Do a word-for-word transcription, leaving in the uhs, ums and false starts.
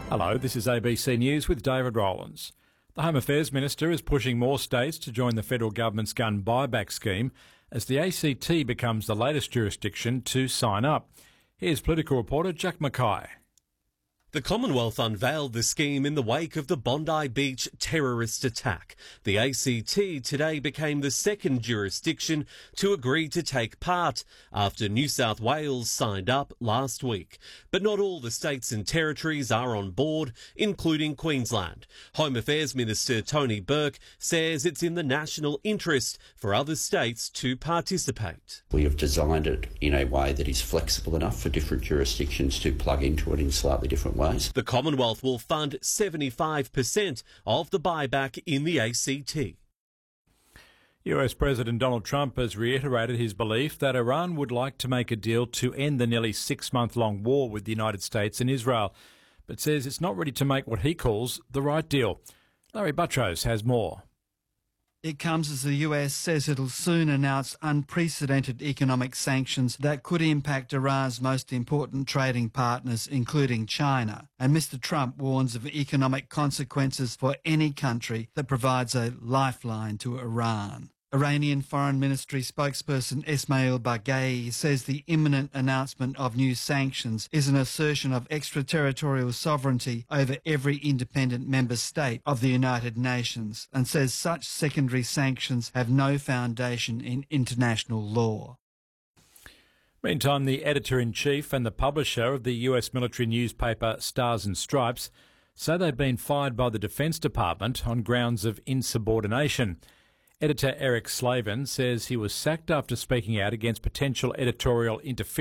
Hello, this is A B C News with David Rowlands. The Home Affairs Minister is pushing more states to join the federal government's gun buyback scheme as the A C T becomes the latest jurisdiction to sign up. Here's political reporter Jack Mackay. The Commonwealth unveiled the scheme in the wake of the Bondi Beach terrorist attack. The A C T today became the second jurisdiction to agree to take part after New South Wales signed up last week. But not all the states and territories are on board, including Queensland. Home Affairs Minister Tony Burke says it's in the national interest for other states to participate. We have designed it in a way that is flexible enough for different jurisdictions to plug into it in slightly different ways. The Commonwealth will fund seventy-five percent of the buyback in the A C T. U S President Donald Trump has reiterated his belief that Iran would like to make a deal to end the nearly six-month-long war with the United States and Israel, but says it's not ready to make what he calls the right deal. Larry Buttrose has more. It comes as the U S says it'll soon announce unprecedented economic sanctions that could impact Iran's most important trading partners, including China. And Mister Trump warns of economic consequences for any country that provides a lifeline to Iran. Iranian Foreign Ministry spokesperson Esmail Baghaei says the imminent announcement of new sanctions is an assertion of extraterritorial sovereignty over every independent member state of the United Nations, and says such secondary sanctions have no foundation in international law. Meantime, the editor-in-chief and the publisher of the U S military newspaper Stars and Stripes say they've been fired by the Defence Department on grounds of insubordination. Editor Eric Slavin says he was sacked after speaking out against potential editorial interference